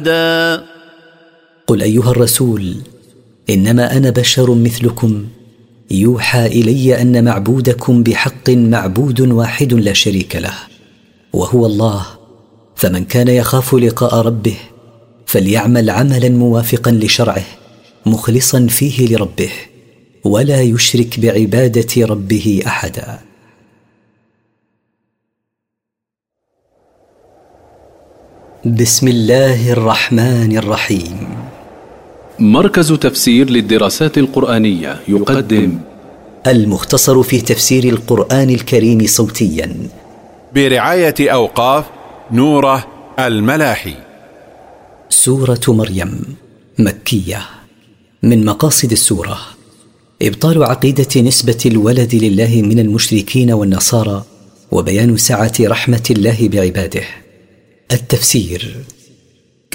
قل أيها الرسول إنما أنا بشر مثلكم يوحى إلي أن معبودكم بحق معبود واحد لا شريك له وهو الله، فمن كان يخاف لقاء ربه فليعمل عملا موافقا لشرعه مخلصا فيه لربه ولا يشرك بعبادة ربه أحدا. بسم الله الرحمن الرحيم. مركز تفسير للدراسات القرآنية يقدم المختصر في تفسير القرآن الكريم صوتيا برعاية أوقاف نوره الملاحي. سورة مريم مكية. من مقاصد السورة إبطال عقيدة نسبة الولد لله من المشركين والنصارى وبيان سعة رحمة الله بعباده. التفسير